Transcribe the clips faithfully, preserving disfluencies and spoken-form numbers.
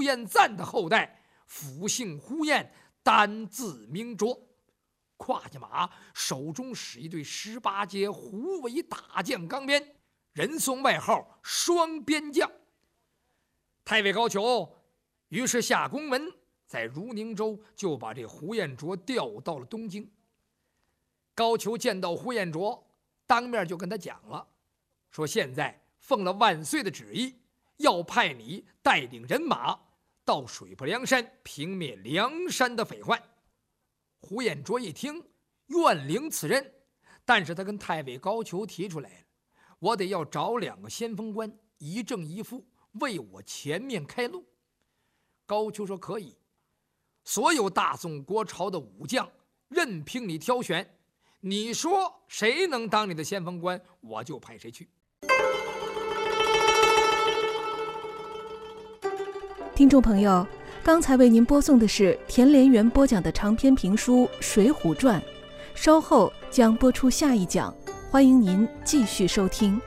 彦赞的后代，辅姓呼延，单字明卓。胯下马，手中使一对十八节虎尾大将钢鞭，人送外号双鞭将。太尉高俅于是下公文，在如宁州就把这呼延灼调到了东京。高俅见到呼延灼，当面就跟他讲了，说现在奉了万岁的旨意，要派你带领人马到水泊梁山，平灭梁山的匪患。呼延灼一听，愿领此任，但是他跟太尉高俅提出来了，我得要找两个先锋官，一正一负，为我前面开路。高俅说可以，所有大宋国朝的武将，任凭你挑选，你说谁能当你的先锋官，我就派谁去。 听众朋友，刚才为您播送的是田连元播讲的长篇评书《水浒传》，稍后将播出下一讲，欢迎您继续收听。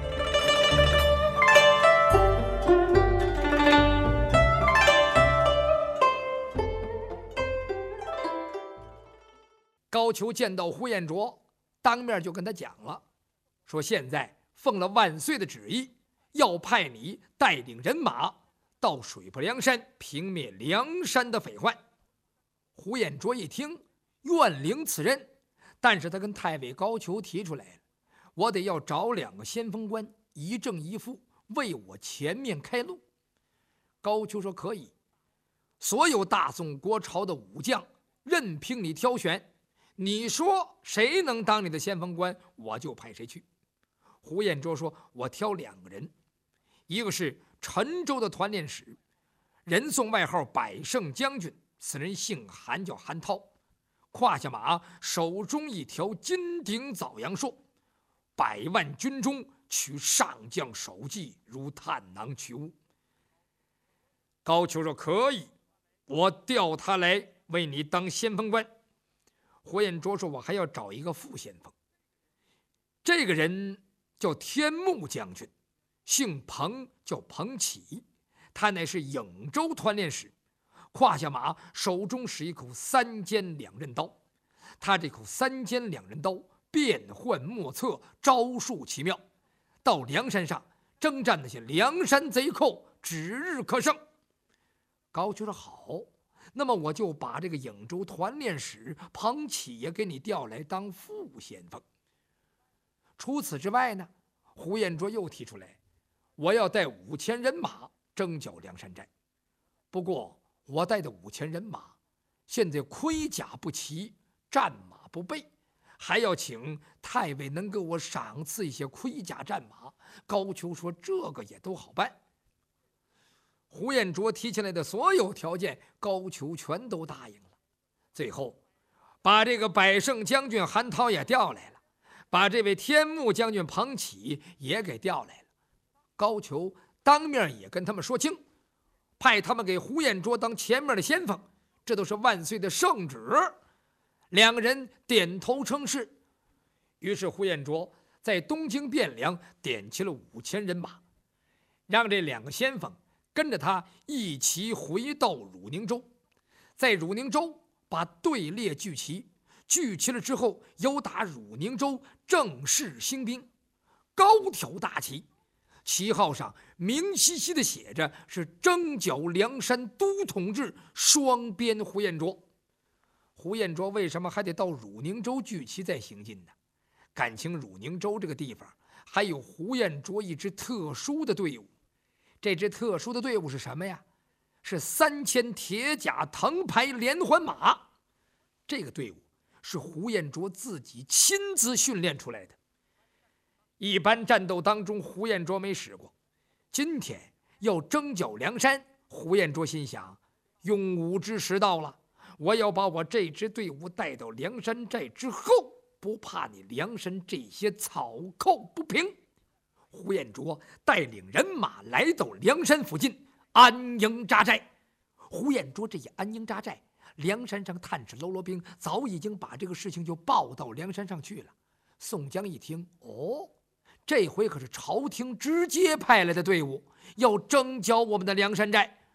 高俅见到呼延灼，当面就跟他讲了，说现在奉了万岁的旨意，要派你带领人马到水泊梁山，平灭梁山的匪患。呼延灼一听，愿领此任，但是他跟太尉高俅提出来了，我得要找两个先锋官，一正一负，为我前面开路。高俅说可以，所有大宋国朝的武将，任凭你挑选，你说谁能当你的先锋官，我就派谁去。呼延灼说我挑两个人，一个是陈州的团练使，人送外号百胜将军，此人姓韩，叫韩涛，胯下马，手中一条金顶枣阳槊，百万军中取上将首级，如探囊取物。高俅说可以，我调他来为你当先锋官。呼延灼说我还要找一个副先锋，这个人叫天目将军，姓彭，叫彭起，他乃是颍州团练使，胯下马，手中使一口三尖两刃刀。他这口三尖两刃刀变幻莫测，招数奇妙，到梁山上征战那些梁山贼寇，指日可胜。高俅说好，那么我就把这个颍州团练使彭起也给你调来当副先锋。除此之外呢，呼延灼又提出来，我要带五千人马征剿梁山寨。不过我带的五千人马现在盔甲不齐，战马不备，还要请太尉能给我赏赐一些盔甲战马。高俅说这个也都好办。呼延灼提起来的所有条件，高俅全都答应了。最后把这个百胜将军韩涛也调来了，把这位天目将军彭起也给调来了。高俅当面也跟他们说清，派他们给呼延灼当前面的先锋，这都是万岁的圣旨。两个人点头称是。于是呼延灼在东京汴梁点齐了五千人马，让这两个先锋跟着他一起回到汝宁州，在汝宁州把队列聚齐，聚齐了之后，由打汝宁州正式兴兵，高挑大旗，旗号上明晰晰的写着是征剿梁山都统制双鞭呼延灼。呼延灼为什么还得到汝宁州聚齐再行进呢？感情汝宁州这个地方还有呼延灼一支特殊的队伍。这支特殊的队伍是什么呀？是三千铁甲藤牌连环马。这个队伍是呼延灼自己亲自训练出来的，一般战斗当中呼延灼没使过。今天要征剿梁山，呼延灼心想，用武之时到了，我要把我这支队伍带到梁山寨之后，不怕你梁山这些草寇不平。呼延灼带领人马来到梁山附近安营扎寨。呼延灼这一安营扎寨，梁山上探视喽啰兵早已经把这个事情就报到梁山上去了。宋江一听，哦，这回可是朝廷直接派来的队伍，要征剿我们的梁山寨，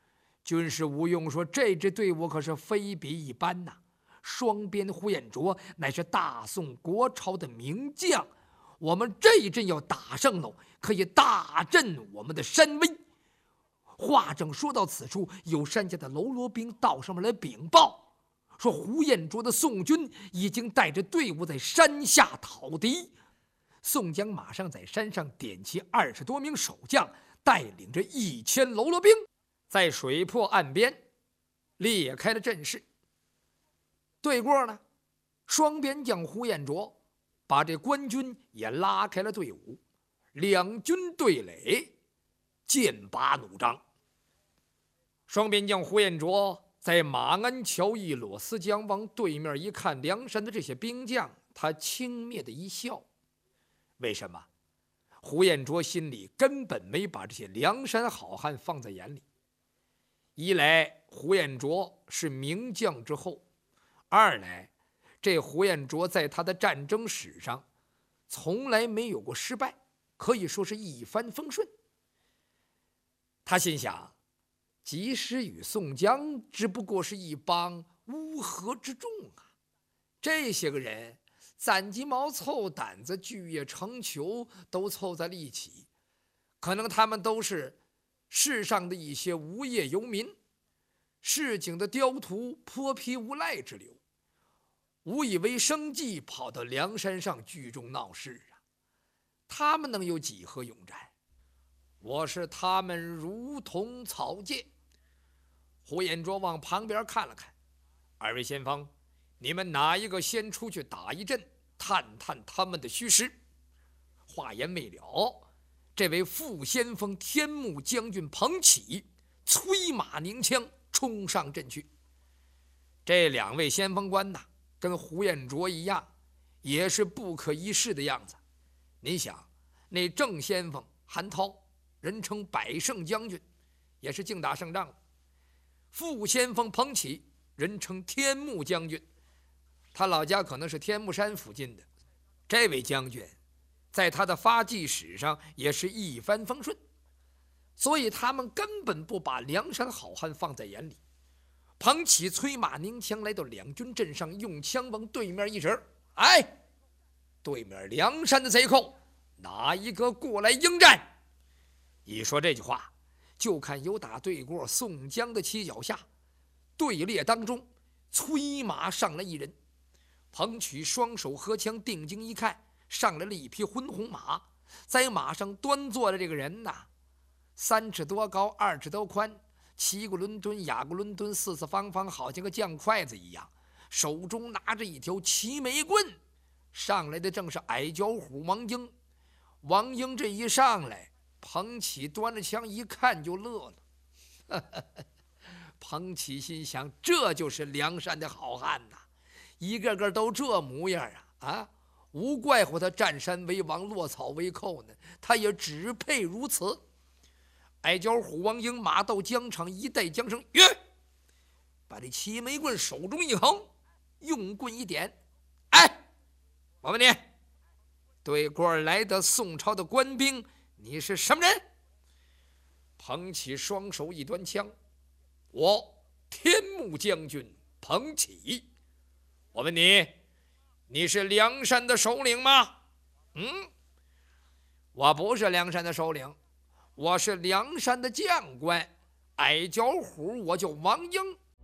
军师吴用说：“这支队伍可是非比一般呐！双边呼延灼乃是大宋国朝的名将，我们这一阵要打胜喽，可以大振我们的山威。”话正说到此处，有山下的喽啰兵到上面来禀报，说呼延灼的宋军已经带着队伍在山下讨敌。宋江马上在山上点齐二十多名守将，带领着一千喽啰兵，在水泊岸边列开了阵势。对过呢，双边将呼延灼把这官军也拉开了队伍，两军对垒，剑拔弩张。双边将呼延灼在马鞍桥一裸丝将往对面一看梁山的这些兵将，他轻蔑的一笑。为什么？呼延灼心里根本没把这些梁山好汉放在眼里。一来呼延灼是名将之后，二来这呼延灼在他的战争史上从来没有过失败，可以说是一帆风顺。他心想，及时雨宋江只不过是一帮乌合之众啊，这些个人攒鸡毛凑胆子，聚业成裘，都凑在了一起，可能他们都是世上的一些无业游民，市井的刁徒，泼皮无赖之流，无以为生计，跑到梁山上聚众闹事啊！他们能有几何勇战？我是他们如同草芥。呼延灼往旁边看了看，二位先锋，你们哪一个先出去打一阵，探探他们的虚实？话言未了，这位副先锋天目将军彭起催马拧枪冲上阵去。这两位先锋官呐，跟呼延灼一样，也是不可一世的样子。您想，那郑先锋韩涛，人称百胜将军，也是净打胜仗了。副先锋彭起，人称天目将军，他老家可能是天目山附近的。这位将军在他的发迹史上也是一帆风顺，所以他们根本不把梁山好汉放在眼里。彭起催马拧枪来到两军阵上，用枪往对面一指，哎，对面梁山的贼寇哪一个过来应战？一说这句话，就看有打对过宋江的旗脚下，队列当中催马上来一人。彭曲双手合枪，定睛一看，上来了一匹浑红马，在马上端坐的这个人呐，三尺多高，二尺多宽，七个伦敦，雅个伦敦，四四方方，好像个酱筷子一样，手中拿着一条齐眉棍。上来的正是矮脚虎王英。王英这一上来，彭起端着枪一看就乐了。彭起心想，这就是梁山的好汉呐，一个个都这模样啊！啊，无怪乎他占山为王，落草为寇呢，他也只配如此。矮脚虎王英马到疆场，一带缰绳，约，把这齐眉棍手中一横，用棍一点，哎，我问你，对过来的宋朝的官兵，你是什么人？彭起双手一端枪，我天目将军彭起。我问你，你是梁山的首领吗？嗯，我不是梁山的首领，我是梁山的将官，矮脚虎，我叫王英。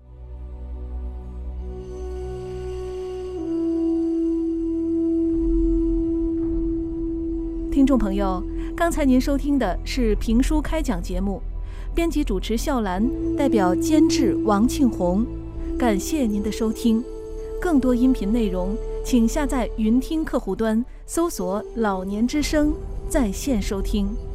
听众朋友，刚才您收听的是评书开讲节目，编辑主持笑兰，代表监制王庆红，感谢您的收听。更多音频内容，请下载云听客户端，搜索“老年之声”在线收听。